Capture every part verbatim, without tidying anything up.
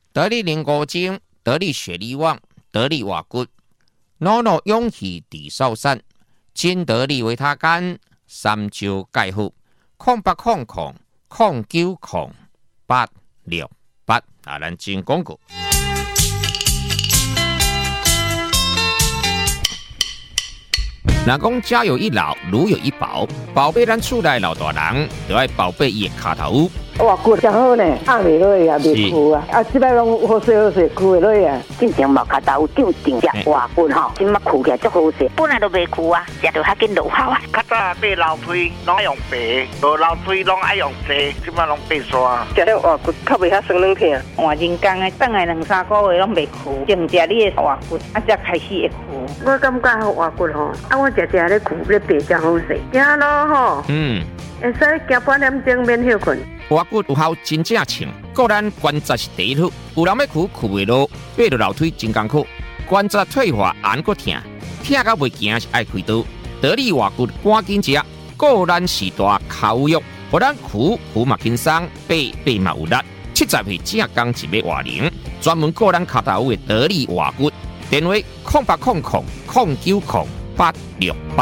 得力灵骨精、得力血力旺、得力瓦骨，脑脑勇气地少散，金得力维他干，三焦钙护，空八空空空九空八六八啊！咱进广告。若讲家有一老，如有一宝，宝贝咱厝内老大人，就要宝贝伊的骹头。 哇，骨真好呢，压袂落啊，袂枯啊，啊，即摆拢好势好势，枯袂落啊。 进前无骹头长长只哇骨吼，即摆枯起来足好势，本来都袂枯啊，食着较紧落效啊。 较早爬楼梯拢爱用爬，无楼梯拢爱用坐，即摆拢爬山。 食了哇骨较袂遐酸软疼。 换人工的，等来两三个月拢袂枯，净食你的哇骨，啊才开始会枯。 我感觉好哇骨吼，啊我食食咧枯咧爬真好势，行路吼，嗯，会使行半点钟免休困。 瓦骨有效真正称，个咱关节是第一好，有人要苦苦袂落，爬落楼梯真艰苦，关节退化按个疼，疼到袂行是爱开刀。得力瓦骨赶紧食，个咱时大口肉，互咱苦苦嘛轻松，爬爬嘛有力。七十岁正刚一尾瓦零，专门个咱脚头的得力瓦骨，电话空八空空空九空八六八。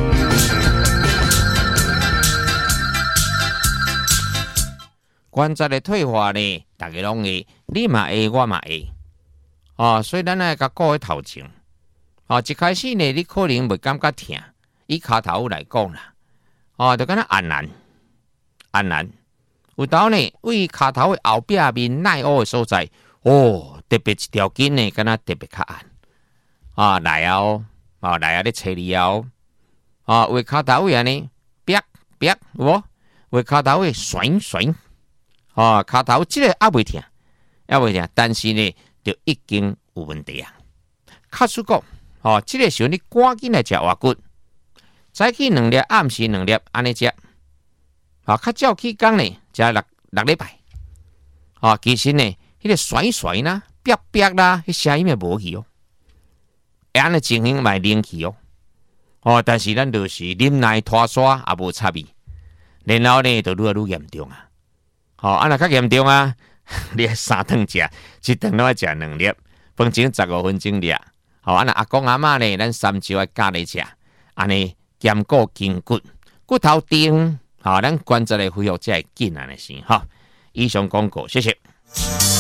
关节的退化呢，大家拢会，你嘛会，我嘛会。哦，所以咱来甲顾喺头前。哦，一开始呢，你可能袂感觉疼，以骹头来讲啦，哦，就敢若按难，按难。有当呢，为骹头的后壁面耐凹的所在，哦，特别一条筋呢，敢若特别较按。啊，来后，啊来后咧找你后，啊为骹头位安尼，啪啪，有无？为骹头位旋旋。哦，骹头即个还袂疼，还袂疼，但是呢，就已经有问题啊。卡叔讲，哦，即、这个时候你赶紧来食瓦骨，早起两粒，暗时两粒，安尼食。啊，较早起讲呢，食六六礼拜。啊，其实呢，迄、那个甩甩啦、啪啪啦，迄声音也无去哦。安尼情形卖灵气哦。哦，但是咱就是啉奶拖沙也无差别，然后呢，就愈来愈严重啊。好、哦，啊，若较严重啊，你三顿食，一顿拢要食两粒，饭前十五分钟俩。好、哦，啊，若阿公阿嬷呢，咱三招要加咧食，安尼兼顾筋骨，骨头硬，好、哦，咱关节的恢复才会紧安尼先。好、哦，以上广告，谢谢。